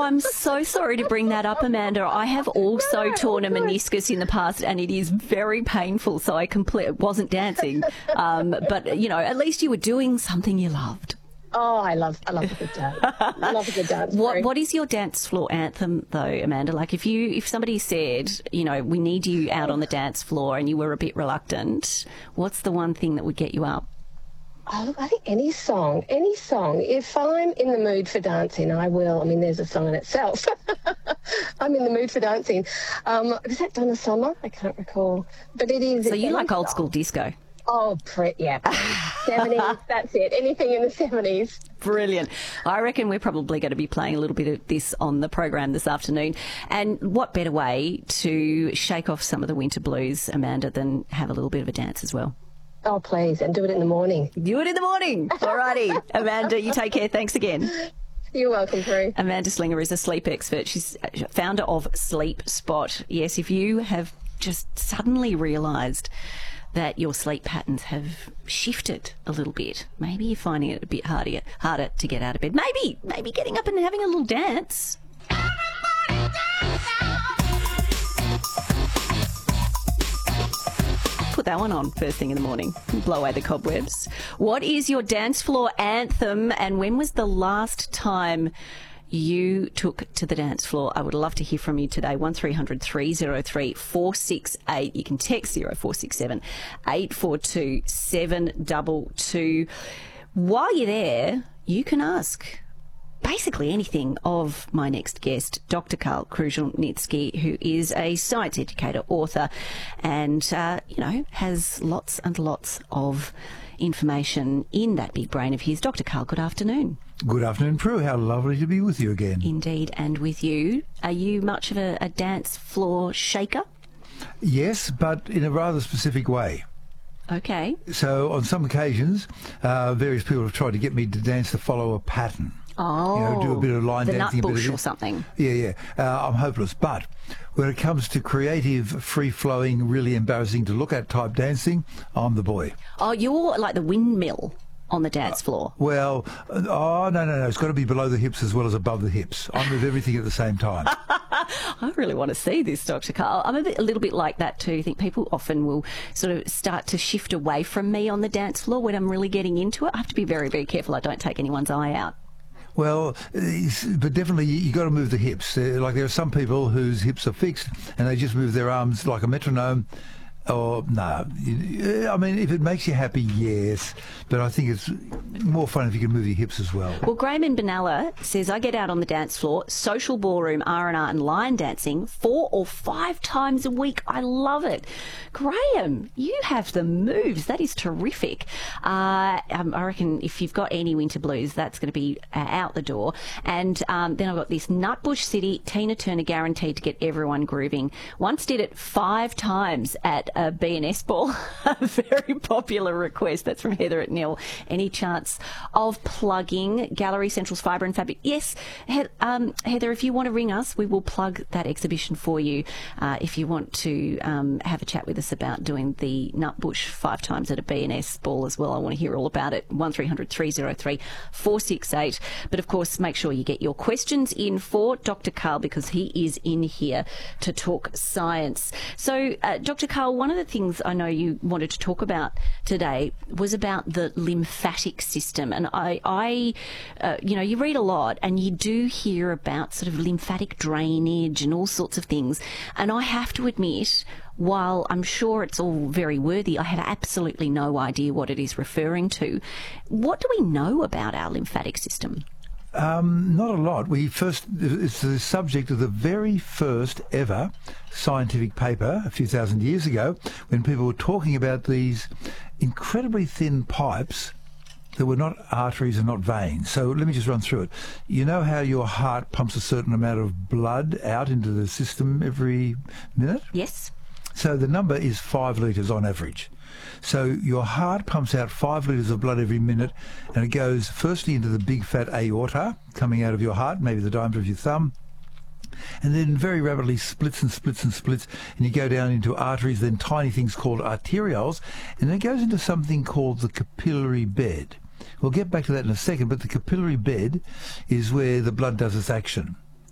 I'm so sorry to bring that up, Amanda. I have also torn a meniscus in the past, and it is very painful, so I wasn't dancing. But, you know, at least you were doing something you loved. Oh, I love a good dance. I love a good dance. What is your dance floor anthem, though, Amanda? Like, if somebody said, you know, we need you out on the dance floor and you were a bit reluctant, what's the one thing that would get you up? Oh, look, I think any song. If I'm in the mood for dancing, I will. I mean, there's a song in itself. I'm in the mood for dancing. Is that Donna Summer? I can't recall. But it is. So you like old school disco? Oh, yeah. 70s, that's it. Anything in the 70s. Brilliant. I reckon we're probably going to be playing a little bit of this on the program this afternoon. And what better way to shake off some of the winter blues, Amanda, than have a little bit of a dance as well? Oh, please, and do it in the morning. Do it in the morning. All righty. Amanda, you take care. Thanks again. You're welcome, Prue. Amanda Slinger is a sleep expert. She's founder of Sleep Spot. Yes, if you have just suddenly realised that your sleep patterns have shifted a little bit, maybe you're finding it a bit harder to get out of bed. Maybe getting up and having a little dance. Put that one on first thing in the morning. Blow away the cobwebs. What is your dance floor anthem, and when was the last time you took to the dance floor? I would love to hear from you today. 1300 303 468. You can text 0467 842 722. While you're there, you can ask basically anything of my next guest, Dr. Karl Kruszelnicki, who is a science educator, author, and, has lots and lots of information in that big brain of his. Dr. Karl, good afternoon. Good afternoon, Prue. How lovely to be with you again. Indeed, and with you. Are you much of a dance floor shaker? Yes, but in a rather specific way. Okay. So on some occasions, various people have tried to get me to dance to follow a pattern. Oh, do a bit of line dancing. The Nutbush or something. Yeah. I'm hopeless. But when it comes to creative, free-flowing, really embarrassing to look at type dancing, I'm the boy. Oh, you're like the windmill on the dance floor. No. It's got to be below the hips as well as above the hips. I'm with everything at the same time. I really want to see this, Dr. Karl. I'm a little bit like that too. I think people often will sort of start to shift away from me on the dance floor when I'm really getting into it. I have to be very, very careful I don't take anyone's eye out. Well, but definitely you got to move the hips. Like there are some people whose hips are fixed and they just move their arms like a metronome. Or no, I mean, if it makes you happy, yes. But I think it's more fun if you can move your hips as well. Well, Graham in Benalla says, I get out on the dance floor, social ballroom, R&R and line dancing 4 or 5 times a week. I love it. Graham, you have the moves. That is terrific. I reckon if you've got any winter blues, that's going to be out the door. And then I've got this Nutbush City, Tina Turner guaranteed to get everyone grooving. Once did it 5 times at a B&S ball. A very popular request. That's from Heather at Nil. Any chance of plugging Gallery Central's Fibre and Fabric? Yes, Heather, if you want to ring us, we will plug that exhibition for you. If you want to have a chat with us about doing the Nutbush 5 times at a B&S ball as well, I want to hear all about it. 1300 303 468. But of course, make sure you get your questions in for Dr. Karl, because he is in here to talk science. So, Dr. Karl, one of the things I know you wanted to talk about today was about the lymphatic system. And you read a lot and you do hear about sort of lymphatic drainage and all sorts of things. And I have to admit, while I'm sure it's all very worthy, I have absolutely no idea what it is referring to. What do we know about our lymphatic system? Not a lot. It's the subject of the very first ever scientific paper a few thousand years ago, when people were talking about these incredibly thin pipes that were not arteries and not veins. So let me just run through it. You know how your heart pumps a certain amount of blood out into the system every minute? Yes. So the number is 5 litres on average. So your heart pumps out 5 litres of blood every minute, and it goes firstly into the big fat aorta coming out of your heart, maybe the diameter of your thumb, and then very rapidly splits and splits and splits, and you go down into arteries, then tiny things called arterioles, and then it goes into something called the capillary bed. We'll get back to that in a second, but the capillary bed is where the blood does its action.